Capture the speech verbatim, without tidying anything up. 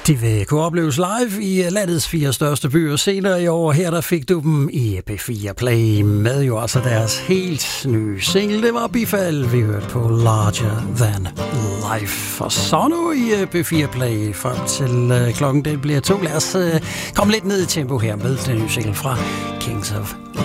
De vil kunne opleves live i landets fire største byer senere i år. Her der fik du dem i P fire Play med jo altså deres helt nye single. Det var Bifald, vi hørte på Larger Than Life. Og så nu i P fire Play frem til uh, klokken den bliver to. Lad os uh, komme lidt ned i tempo her med den nye single fra Kings of